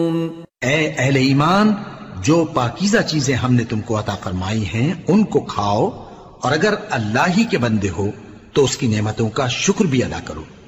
ए अहले ईमान, जो पाकीज़ा चीजें हमने तुमको अता फरमाई हैं उनको खाओ, और अगर अल्लाह ही के बंदे हो तो उसकी नेमतों का शुक्र भी अदा करो।